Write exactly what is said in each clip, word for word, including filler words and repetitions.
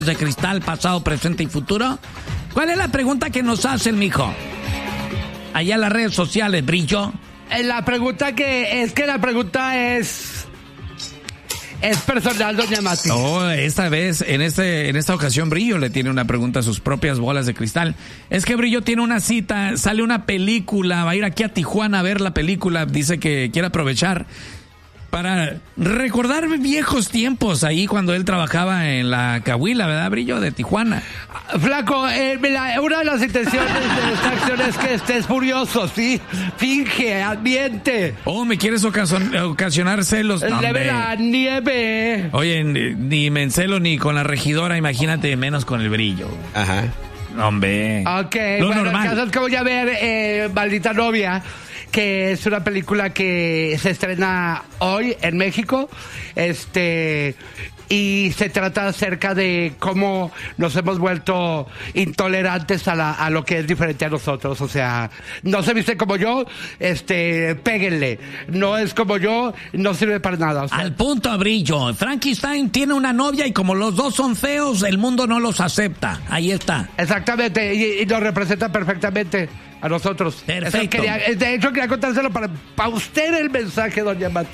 de cristal, pasado, presente y futuro. ¿Cuál es la pregunta que nos hacen, mijo? Allá en las redes sociales, Brillo. La pregunta que es que la pregunta es es personal, doña Mati. Oh, esta vez, en este, en esta ocasión, Brillo le tiene una pregunta a sus propias bolas de cristal. Es que Brillo tiene una cita, sale una película, va a ir aquí a Tijuana a ver la película, dice que quiere aprovechar para recordar viejos tiempos ahí cuando él trabajaba en la Cahuila, ¿verdad, Brillo? De Tijuana. Flaco, eh, la, una de las intenciones de esta acción es que estés furioso, ¿sí? Finge, ambiente. Oh, ¿me quieres ocasión, ocasionar celos? No, Leve la nieve. Oye, ni, ni me encelo ni con la regidora, imagínate, menos con el Brillo. Ajá. Hombre. Ok, lo bueno, normal. el caso es que voy a ver eh, Maldita Novia, que es una película que se estrena hoy en México, este, y se trata acerca de cómo nos hemos vuelto intolerantes a, la, a lo que es diferente a nosotros. O sea, no se viste como yo, este, péguenle. No es como yo, no sirve para nada. O sea, al punto, Brillo. Frankenstein tiene una novia y como los dos son feos, el mundo no los acepta. Ahí está. Exactamente, y, y nos representa perfectamente a nosotros. Perfecto. Eso quería, de hecho, quería contárselo para, para usted el mensaje, doña Mati.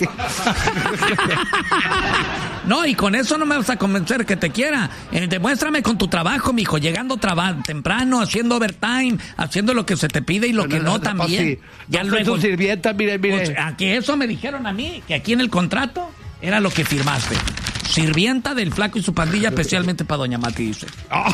No, y con eso no me vas a convencer que te quiera. Eh, demuéstrame con tu trabajo, mijo, llegando traba- temprano, haciendo overtime, haciendo lo que se te pide y lo No, que no, no, no, también. sí. Ya No soy luego. tu sirvienta, mire, mire. Pues, a que eso me dijeron a mí, que aquí en el contrato era lo que firmaste. Sirvienta del Flaco y su pandilla, especialmente para doña Mati, dice.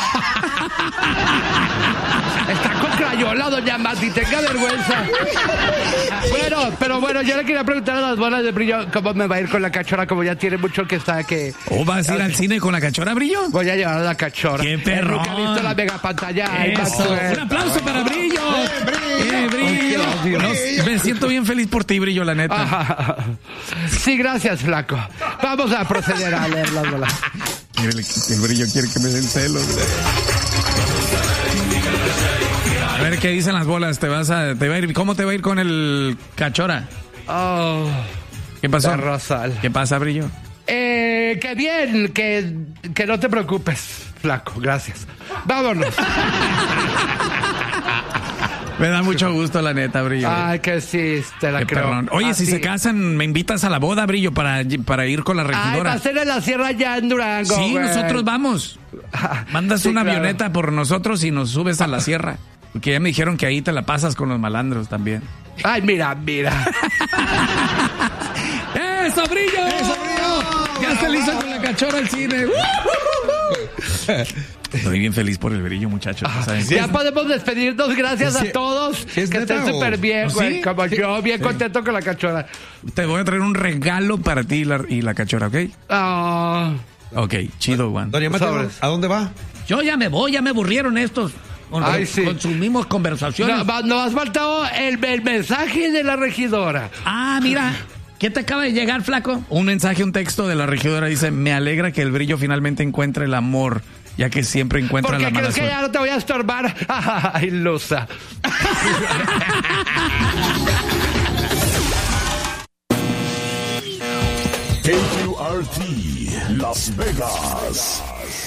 Está con crayola, doña Mati, tenga vergüenza. Bueno, pero bueno, yo le quería preguntar a las bolas de Brillo cómo me va a ir con la cachora, como ya tiene mucho que está que... ¿O vas a ir al cine con la cachora, Brillo? Voy a llevar a la cachora. ¡Qué perrón! Nunca he visto la mega pantalla. Ay, Eso. va a ser. Un aplauso para Brillo. Eh, Brillo. Brillo. No, me siento bien feliz por ti, Brillo, la neta. Ajá. Sí, gracias, Flaco. Vamos a proceder a leer las bolas. El, el Brillo quiere que me den celos. A ver qué dicen las bolas. Te vas a, te va a ir, ¿cómo te va a ir con el cachora? Oh, ¿Qué pasó? de Rosal. ¿Qué pasa, Brillo? Eh, qué bien, que, que no te preocupes, Flaco, gracias. Vámonos. Me da mucho gusto, la neta, Brillo. Ay, que sí, te la Qué creo. perrón. Oye, Ah, si sí. se casan, me invitas a la boda, Brillo, para, para ir con la Ay, va regidora. a ser en la sierra ya en Durango. Sí, güey. nosotros vamos. Mandas Sí, una claro. avioneta por nosotros y nos subes a la sierra. Porque ya me dijeron que ahí te la pasas con los malandros también. Ay, mira, mira. ¡Eso, Brillo! ¡Eso, Brillo! Ya se le hizo con la cachora al cine. Estoy bien feliz por el Brillo, muchachos. ¿Saben? Ya podemos despedirnos. Gracias Sí. a todos. ¿Sí es que neta estén o- súper bien, ¿Sí? güey. Como Sí. yo, bien Sí. contento con la cachora. Te voy a traer un regalo para ti y la, y la cachora, ¿ok? Ah, Ok, chido, Juan. Doña Mati, Sobres. ¿a dónde va? Yo ya me voy, ya me aburrieron estos. Con, Ay, sí. Consumimos conversaciones. no, va- nos has faltado el, el mensaje de la regidora. Ah, mira, ¿qué te acaba de llegar, Flaco? Un mensaje, un texto de la regidora dice: me alegra que el Brillo finalmente encuentre el amor, ya que siempre encuentra Porque la mala creo que suerte. ya no te voy a estorbar. Ay, Lusa. K Q R T Las Vegas.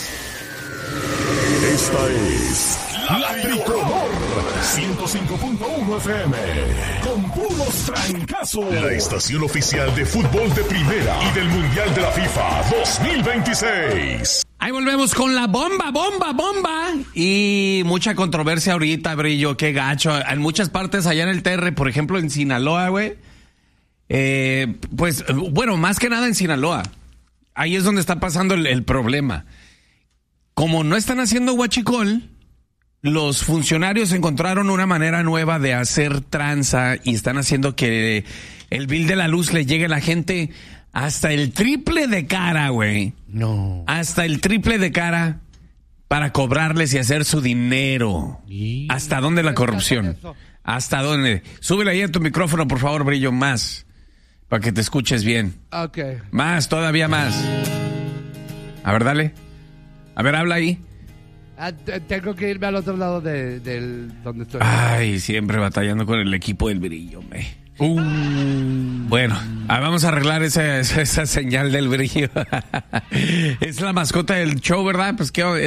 Esta es La Tricolor ciento cinco punto uno F M con puros trancazos. La estación oficial de fútbol de primera y del Mundial de la FIFA dos mil veintiséis. Ahí volvemos con la bomba, bomba, bomba. Y mucha controversia ahorita, Brillo, qué gacho. En muchas partes allá en el T R, por ejemplo en Sinaloa, güey. Eh, pues, bueno, más que nada en Sinaloa. Ahí es donde está pasando el, el problema. Como no están haciendo huachicol, los funcionarios encontraron una manera nueva de hacer tranza y están haciendo que el bill de la luz le llegue a la gente hasta el triple de cara, güey. No. Hasta el triple de cara para cobrarles y hacer su dinero. Y... ¿Hasta dónde la corrupción? ¿Hasta dónde? Súbele ahí a tu micrófono, por favor, Brillo, más. Para que te escuches bien. Ok. Más, todavía más. A ver, dale. A ver, habla ahí. Ah, t- tengo que irme al otro lado de, del donde estoy. Ay, siempre batallando con el equipo del Brillo, me. Uh, bueno, vamos a arreglar esa, esa, esa señal del brillo. Es la mascota del show, ¿verdad? Pues que